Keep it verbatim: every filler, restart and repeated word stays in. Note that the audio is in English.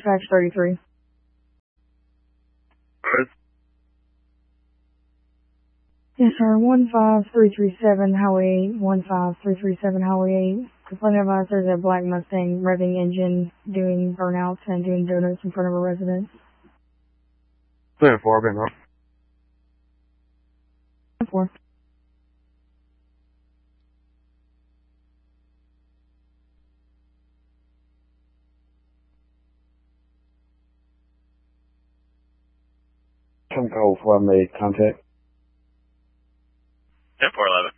dispatch thirty-three. Good. Yes, sir. one five three three seven Highway eight. one five three three seven Highway eight. Complaint advised there's a black Mustang revving engine doing burnouts and doing donuts in front of a residence. ten four, I've been up. ten four. Come call before I made contact. ten four eleven.